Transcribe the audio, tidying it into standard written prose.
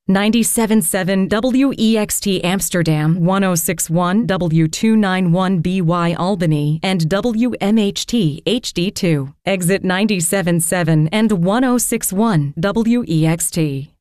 97.7 WEXT Amsterdam, 106.1 W291BY Albany, and WMHT HD2. Exit 97.7 and 106.1 WEXT.